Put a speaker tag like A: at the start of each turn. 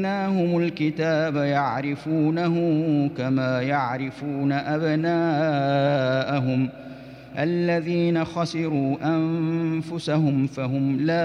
A: آتَيْنَاهُمُ الْكِتَابَ يَعْرِفُونَهُ كَمَا يَعْرِفُونَ أَبْنَاءَهُمُ الَّذِينَ خَسِرُوا أَنفُسَهُمْ فَهُمْ لَا